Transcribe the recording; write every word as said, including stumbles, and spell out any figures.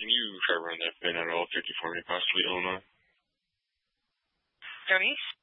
Can you try to run that pin out of all fifty for me, possibly Illinois? Tony?